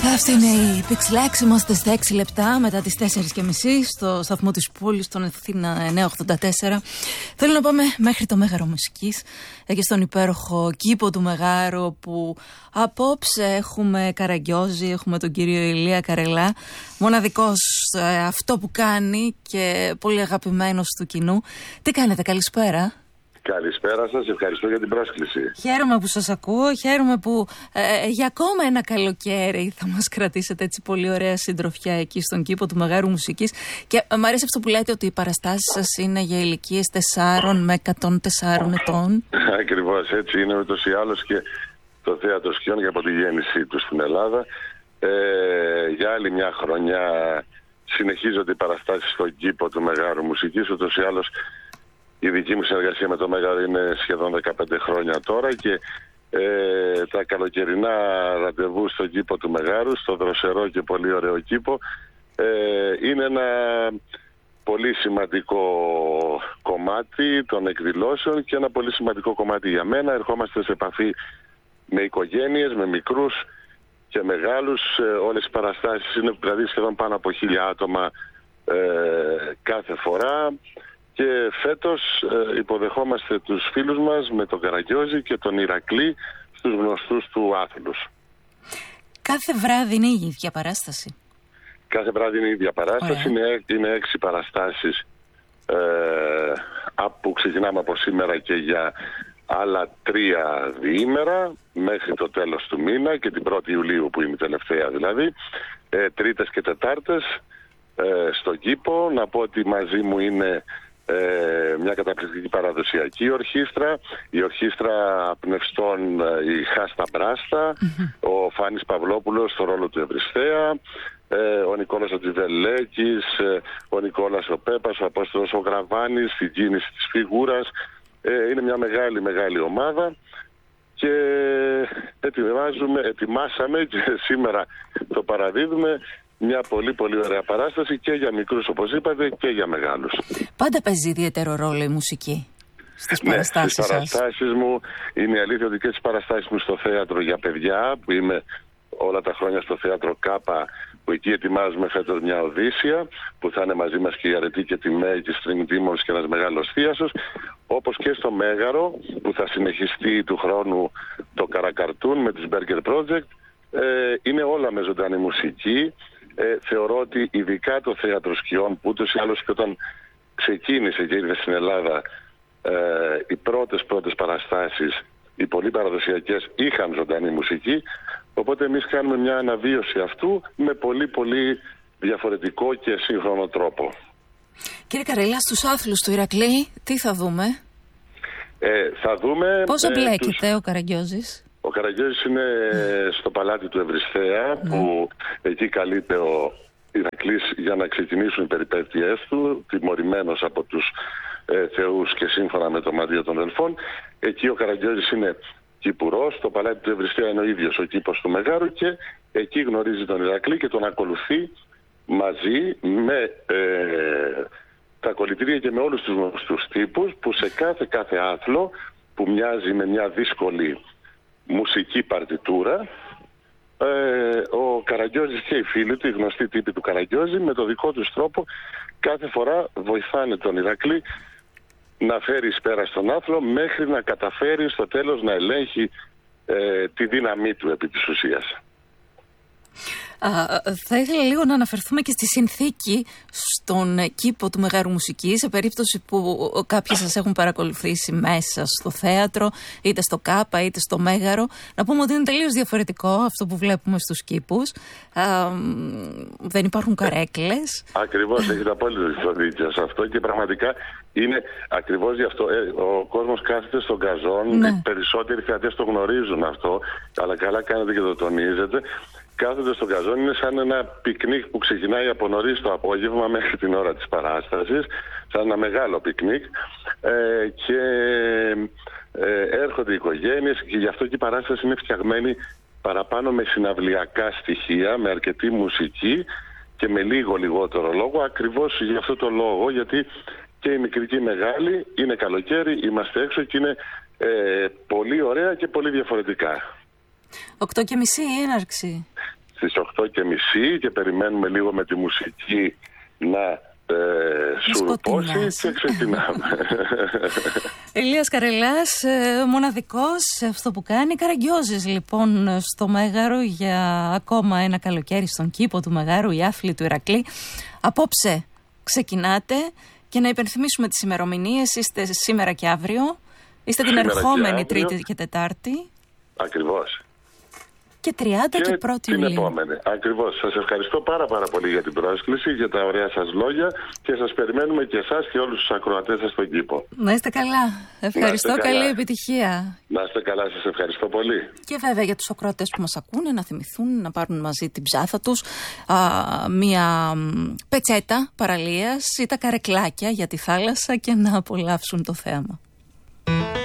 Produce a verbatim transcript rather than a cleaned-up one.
Αυτή είναι η Pixelax. Είμαστε στα έξι λεπτά μετά τις τέσσερις και μισή στο σταθμό της πόλης, στον Αθήνα εννιακόσια ογδόντα τέσσερα. Θέλω να πάμε μέχρι το Μέγαρο Μουσικής, εκεί στον υπέροχο κήπο του Μεγάρου, που απόψε έχουμε Καραγκιόζη, έχουμε τον κύριο Ηλία Καρελά, μοναδικός ε, αυτό που κάνει και πολύ αγαπημένος του κοινού. Τι κάνετε, καλησπέρα. Καλησπέρα σας, ευχαριστώ για την πρόσκληση. Χαίρομαι που σας ακούω, χαίρομαι που ε, για ακόμα ένα καλοκαίρι θα μας κρατήσετε έτσι πολύ ωραία συντροφιά εκεί στον κήπο του Μεγάρου Μουσικής. Και ε, μου αρέσει αυτό που λέτε, ότι οι παραστάσεις σας είναι για ηλικίες τεσσάρων με εκατόν τέσσερα ετών. Ακριβώς έτσι είναι, ούτως ή άλλως και το Θέατρο Σκιών και από τη γέννησή του στην Ελλάδα. Ε, για άλλη μια χρονιά συνεχίζονται οι παραστάσεις στον κήπο του Μεγάρου Μουσικής, ούτως ή άλλως. Η δική μου συνεργασία με το Μέγαρο είναι σχεδόν δεκαπέντε χρόνια τώρα και ε, τα καλοκαιρινά ραντεβού στον κήπο του Μεγάρου, στο δροσερό και πολύ ωραίο κήπο, ε, είναι ένα πολύ σημαντικό κομμάτι των εκδηλώσεων και ένα πολύ σημαντικό κομμάτι για μένα. Ερχόμαστε σε επαφή με οικογένειες, με μικρούς και μεγάλους. Ε, όλες οι παραστάσεις είναι δηλαδή σχεδόν πάνω από χίλια άτομα ε, κάθε φορά. Και φέτος ε, υποδεχόμαστε τους φίλους μας με τον Καραγκιόζη και τον Ηρακλή στους γνωστούς του άθλους. Κάθε βράδυ είναι η ίδια παράσταση? Κάθε βράδυ είναι η ίδια παράσταση. Είναι, είναι έξι παραστάσεις ε, που ξεκινάμε από σήμερα και για άλλα τρία διήμερα μέχρι το τέλος του μήνα και την πρώτη Ιουλίου που είναι η τελευταία δηλαδή. Ε, τρίτες και Τετάρτες ε, στον κήπο. Να πω ότι μαζί μου είναι Ε, μια καταπληκτική παραδοσιακή ορχήστρα, η ορχήστρα πνευστών, η Χάστα Μπράστα, mm-hmm. ο Φάνης Παυλόπουλος στο ρόλο του Ευριστέα, ε, ο Νικόλας ο Τζιβελέκης, ε, ο Νικόλας ο Πέπας, ο Απόστολος ο Γραβάνης, η κίνηση της φιγούρας. Ε, είναι μια μεγάλη μεγάλη ομάδα και ετοιμάζουμε, ετοιμάσαμε και σήμερα το παραδίδουμε μια πολύ πολύ ωραία παράσταση και για μικρούς, όπως είπατε, και για μεγάλους. Πάντα παίζει ιδιαίτερο ρόλο η μουσική στις ναι, παραστάσεις στις παραστάσεις σας. μου. Είναι η αλήθεια ότι και στις παραστάσεις μου στο θέατρο για παιδιά, που είμαι όλα τα χρόνια στο θέατρο Κάπα, που εκεί ετοιμάζουμε φέτος μια Οδύσσια, που θα είναι μαζί μας και η Αρετή και τη Μέη και η String Demons και ένας μεγάλος θίασος, όπως και στο Μέγαρο, που θα συνεχιστεί του χρόνου το Καρακαρτούν με τις Burger Project. Ε, είναι όλα με ζωντανή μουσική. Ε, θεωρώ ότι ειδικά το Θέατρο Σκιών, που ούτως ή άλλως και όταν ξεκίνησε και ήρθε στην Ελλάδα, ε, οι πρώτες πρώτες παραστάσεις, οι πολύ παραδοσιακές, είχαν ζωντανή μουσική, οπότε εμείς κάνουμε μια αναβίωση αυτού με πολύ πολύ διαφορετικό και σύγχρονο τρόπο. Κύριε Καρελά, στους άθλους του Ηρακλή τι θα δούμε? Ε, θα δούμε... Πώς εμπλέκεται ε, τους... ο Καραγκιόζης? Ο Καραγκιόζης είναι mm. στο παλάτι του Ευριστέα, mm. που εκεί καλείται ο Ηρακλής για να ξεκινήσουν οι περιπέτειές του, τιμωρημένος από τους ε, θεούς και σύμφωνα με το Μαντίο των Δελφών. Εκεί ο Καραγκιόζης είναι κυπουρός, το παλάτι του Ευριστέα είναι ο ίδιος ο κήπος του Μεγάρου και εκεί γνωρίζει τον Ηρακλή και τον ακολουθεί μαζί με ε, τα κολλητήρια και με όλους τους γνωστούς τύπους, που σε κάθε κάθε άθλο που μοιάζει με μια δύσκολη μουσική παρτιτούρα, ε, ο Καραγκιόζης και οι φίλοι του, οι γνωστοί τύποι του Καραγκιόζη, με το δικό τους τρόπο κάθε φορά βοηθάνε τον Ηρακλή να φέρει εις πέρα στον άθλο, μέχρι να καταφέρει στο τέλος να ελέγχει ε, τη δύναμή του επί της ουσίας. Α, θα ήθελα λίγο να αναφερθούμε και στη συνθήκη στον κήπο του Μεγάρου Μουσικής, σε περίπτωση που κάποιοι σας έχουν παρακολουθήσει μέσα στο θέατρο, είτε στο Κάπα είτε στο Μέγαρο. Να πούμε ότι είναι τελείως διαφορετικό αυτό που βλέπουμε στους κήπους. Α, δεν υπάρχουν καρέκλες. Ακριβώς, έχετε απόλυτο δίκιο σε αυτό και πραγματικά είναι ακριβώς γι' αυτό. Ε, ο κόσμος κάθεται στον γκαζόν, ναι. Οι περισσότεροι θεατές το γνωρίζουν αυτό, αλλά καλά κάνετε και το τονίζετε. Κάθονται στον γκαζόν, είναι σαν ένα πικνίκ που ξεκινάει από νωρίς το απόγευμα μέχρι την ώρα της παράστασης, σαν ένα μεγάλο πικνίκ, ε, και ε, έρχονται οι οικογένειες και γι' αυτό και η παράσταση είναι φτιαγμένη παραπάνω με συναυλιακά στοιχεία, με αρκετή μουσική και με λίγο λιγότερο λόγο, ακριβώς για αυτό το λόγο, γιατί και η μικρή και η μεγάλη είναι καλοκαίρι, είμαστε έξω και είναι ε, πολύ ωραία και πολύ διαφορετικά. Οκτώ και μισή η έναρξη. στις οκτώ και μισή και περιμένουμε λίγο με τη μουσική να Ε, σουρπώσει και ξεκινάμε. Ηλίας Καρελάς, ε, μοναδικός σε αυτό που κάνει. Καραγκιόζης λοιπόν στο Μέγαρο για ακόμα ένα καλοκαίρι στον κήπο του Μεγάρου, η Άφλη του Ηρακλή. Απόψε ξεκινάτε και να υπενθυμίσουμε τις ημερομηνίες. Είστε σήμερα και αύριο. Είστε την ερχόμενη Τρίτη και Τετάρτη. Ακριβώς. Και τριάντα και, και πρώτη την Ιουλίου. Επόμενη. Ακριβώς. Σας ευχαριστώ πάρα πάρα πολύ για την πρόσκληση, για τα ωραία σας λόγια και σας περιμένουμε και εσάς και όλους τους ακροατές σας στον κήπο. Να είστε καλά. Ευχαριστώ. Καλή καλά. Επιτυχία. Να είστε καλά. Σας ευχαριστώ πολύ. Και βέβαια για τους ακροατές που μας ακούνε να θυμηθούν να πάρουν μαζί την ψάθα τους α, μία πετσέτα παραλίας ή τα καρεκλάκια για τη θάλασσα και να απολαύσουν το θέαμα.